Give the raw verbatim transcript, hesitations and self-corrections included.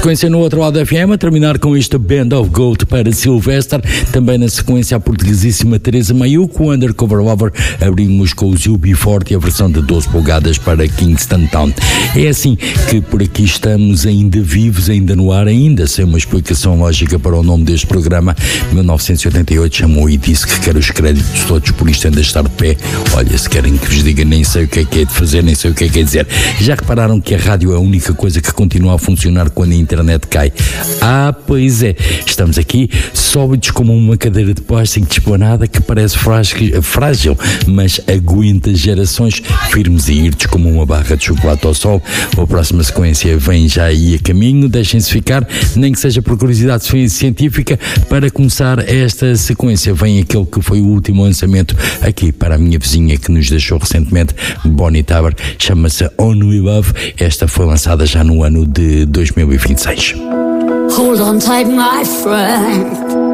sequência no outro lado da F M, a terminar com este Band of Gold para Sylvester, também na sequência a portuguesíssima Teresa Mayuko, Undercover Lover, abrimos com o U B forty, a versão de doze polegadas para Kingston Town. É assim que por aqui estamos ainda vivos, ainda no ar, ainda sem uma explicação lógica para o nome deste programa. mil novecentos e oitenta e oito chamou e disse que quer os créditos todos, por isto ainda estar de pé. Olha, se querem que vos diga, nem sei o que é que é de fazer, nem sei o que é que é de dizer. Já repararam que a rádio é a única coisa que continua a funcionar quando a internet cai? Ah, pois é, estamos aqui sólidos como uma cadeira de plástico despanada que parece frágil, frágil, mas aguenta gerações, firmes e irtos como uma barra de chocolate ao sol. A próxima sequência vem já aí a caminho, deixem-se ficar, nem que seja por curiosidade científica. Para começar esta sequência vem aquele que foi o último lançamento aqui para a minha vizinha que nos deixou recentemente, Bonnie Tyler, chama-se Only Love. Esta foi lançada já no ano de dois mil e vinte e seis. Hold on tight, my friend.